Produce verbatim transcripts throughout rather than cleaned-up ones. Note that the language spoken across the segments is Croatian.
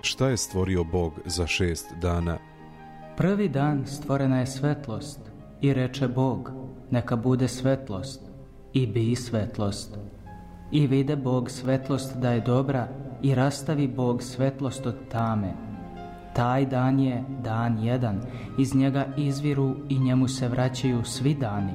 Šta je stvorio Bog za šest dana? Prvi dan stvorena je svetlost i reče Bog, neka bude svetlost, i bi svetlost. I vide Bog svetlost da je dobra i rastavi Bog svetlost od tame. Taj dan je dan jedan, iz njega izviru i njemu se vraćaju svi dani.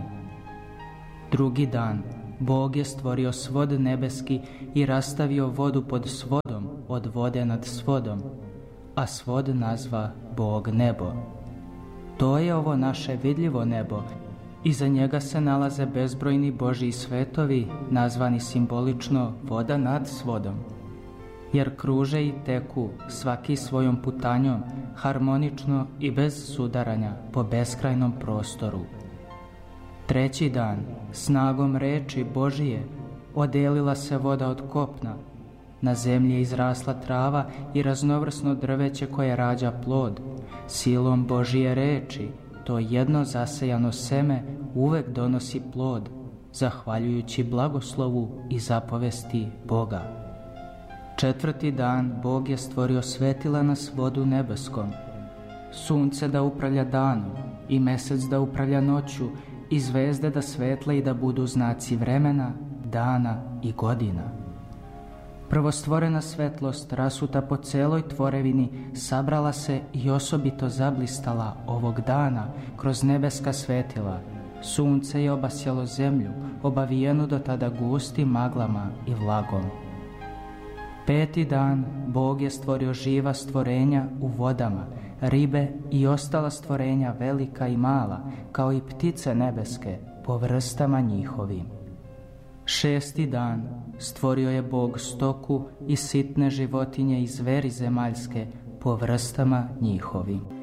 Drugi dan Bog je stvorio svod nebeski i rastavio vodu pod svodom od vode nad svodom, a svod nazva Bog nebo. To je ovo naše vidljivo nebo, iza njega se nalaze bezbrojni Božji svetovi, nazvani simbolično voda nad svodom, jer kruže i teku svaki svojom putanjom, harmonično i bez sudaranja po beskrajnom prostoru. Treći dan, snagom reči Božije, odelila se voda od kopna, na zemlji je izrasla trava i raznovrsno drveće koje rađa plod. Silom Božije reči, to jedno zasejano seme uvek donosi plod, zahvaljujući blagoslovu i zapovesti Boga. Četvrti dan Bog je stvorio svetila na svodu nebeskom, sunce da upravlja danom i mesec da upravlja noću i zvezde da svetle i da budu znaci vremena, dana i godina. Prvostvorena svetlost rasuta po celoj tvorevini sabrala se i osobito zablistala ovog dana kroz nebeska svetila. Sunce je obasjalo zemlju, obavijenu do tada gustim maglama i vlagom. Peti dan Bog je stvorio živa stvorenja u vodama, ribe i ostala stvorenja velika i mala, kao i ptice nebeske po vrstama njihovim. Šesti dan stvorio je Bog stoku i sitne životinje i zveri zemaljske po vrstama njihovim.